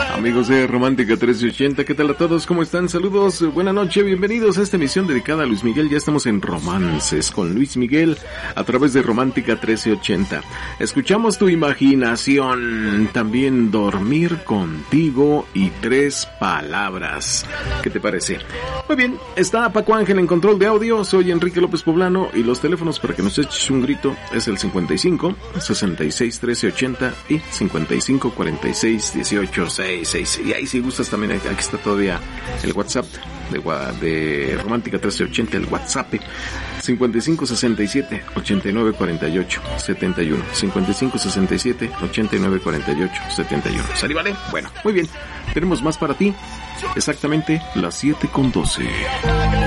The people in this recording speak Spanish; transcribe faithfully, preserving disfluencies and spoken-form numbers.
Amigos de Romántica trece ochenta, ¿qué tal a todos? ¿Cómo están? Saludos, buena noche, bienvenidos a esta emisión dedicada a Luis Miguel. Ya estamos en Romances con Luis Miguel a través de Romántica trece ochenta. Escuchamos Tu Imaginación, también Dormir Contigo y Tres Palabras. ¿Qué te parece? Muy bien, está Paco Ángel en control de audio, soy Enrique López Poblano y los teléfonos para que nos eches un grito es el cincuenta y cinco, sesenta y seis, trece ochenta y cincuenta y cinco, cuarenta y seis, dieciocho, sesenta y seis. Y ahí si gustas también, aquí está todavía el WhatsApp de, de Romántica trece ochenta, el WhatsApp cincuenta y cinco, sesenta y siete, ochenta y nueve, cuarenta y ocho, setenta y uno, cincuenta y cinco, sesenta y siete, ochenta y nueve, cuarenta y ocho, setenta y uno. ¿Sale, vale? Bueno, muy bien, tenemos más para ti, exactamente las siete con doce.